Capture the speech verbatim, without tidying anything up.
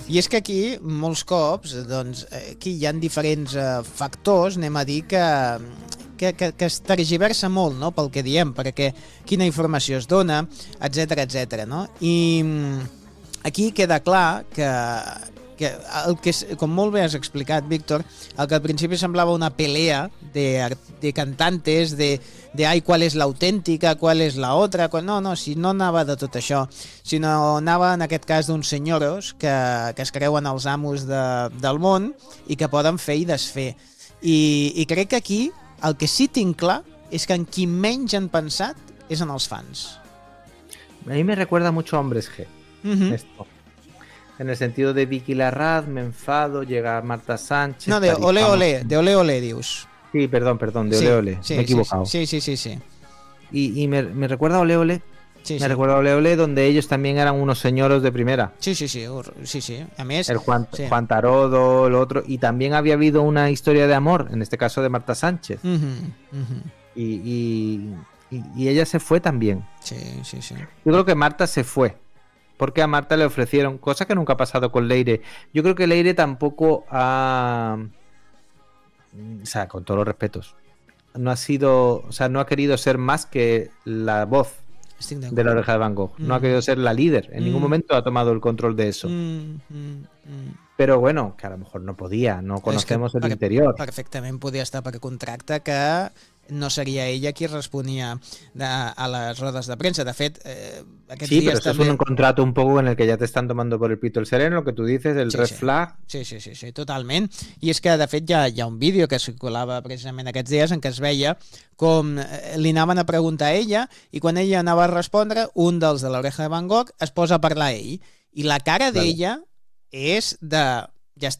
I és que aquí, molts cops, doncs, aquí hi ha diferents eh, factors, anem a dir, que, que, que, que es tergiversa molt, no?, pel que diem, perquè quina informació es dona, etcètera, etcètera, no? I aquí queda clar que, que, el que, com molt bé has explicat, Víctor, el que al principi semblava una pelea de, de cantantes, de, de ai, qual és l'autèntica, qual és la otra, qual... no, no, si no anava de tot això, sinó anava en aquest cas d'uns senyoros que, que es creuen els amos de, del món i que poden fer i desfer. I, i crec que aquí el que sí tinc clar és que en qui menys han pensat és en els fans. A mí me recuerda mucho a Hombres G. Uh-huh. Esto. En el sentido de Vicky Larraz, me enfado, llega Marta Sánchez... No, de Olé Olé, de Olé Olé, dius. Sí, perdón, perdón, de sí, Olé Olé, sí, me he equivocado. Sí, sí, sí, sí. Y, y me, me recuerda a Olé Olé, sí, me sí. recuerda a Olé Olé, donde ellos también eran unos señoros de primera. Sí, sí, sí, sí, sí. A més, el Juan, sí. Juan Tarodo, el otro, y también había habido una historia de amor, en este caso de Marta Sánchez. Uh-huh, uh-huh. Y, y, y, y ella se fue también. Sí, sí, sí. Yo creo que Marta se fue. Porque a Marta le ofrecieron, cosa que nunca ha pasado con Leire. Yo creo que Leire tampoco ha... O sea, con todos los respetos. No ha sido... O sea, no ha querido ser más que la voz de, de La Oreja de Van Gogh. Mm. No ha querido ser la líder. En mm. ningún momento ha tomado el control de eso. Mm, mm, mm. Pero bueno, que a lo mejor no podía. No conocemos el per, interior. Perfectament podia estar per contracte que... no seria ella qui responia de, a les rodes de premsa. De fet, eh, aquests sí, dies pero eso també... es un contrato un poco en el que ya te están tomando por el pito el sereno, lo que tú dices, el sí, red sí. flag. Sí, sí, sí, sí, totalment. I és que, de fet, hi ha, hi ha un vídeo que circulava precisament aquests dies en què es veia com li anaven a preguntar a ella i quan ella anava a respondre, un dels de l'Oreja de Van Gogh es posa a parlar a ell. I la cara d'ella és de...